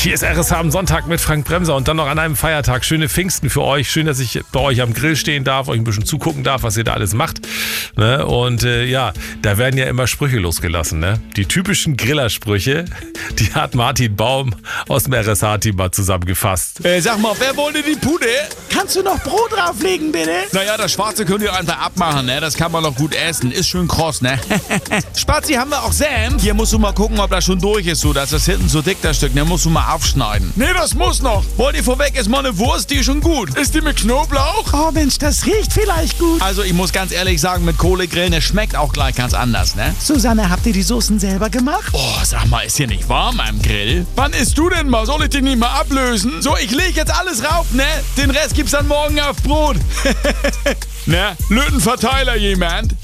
Hier ist RSH am Sonntag mit Frank Bremser und dann noch an einem Feiertag. Schöne Pfingsten für euch. Schön, dass ich bei euch am Grill stehen darf, euch ein bisschen zugucken darf, was ihr da alles macht. Ne? Und da werden ja immer Sprüche losgelassen. Ne? Die typischen Grillersprüche, die hat Martin Baum aus dem RSH-Team mal zusammengefasst. Sag mal, wer wollte die Pude? Kannst du noch Brot drauflegen, bitte? Naja, das Schwarze könnt ihr einfach abmachen, ne? Das kann man noch gut essen. Ist schön kross, ne? Spazi, haben wir auch Senf? Hier musst du mal gucken, ob das schon durch ist, so. Das ist hinten so dick, das Stück. Ne, musst du mal aufschneiden. Nee, das muss noch. Wollt ihr vorweg erstmal eine Wurst, die ist schon gut. Ist die mit Knoblauch? Oh Mensch, das riecht vielleicht gut. Also, ich muss ganz ehrlich sagen, mit Kohlegrillen, es schmeckt auch gleich ganz anders, ne? Susanne, habt ihr die Soßen selber gemacht? Oh, sag mal, ist hier nicht warm am Grill? Wann isst du denn mal? Soll ich den nicht mal ablösen? So, ich leg jetzt alles rauf, ne? Den Rest gibt's dann morgen auf Brot. Ne? Lötenverteiler jemand?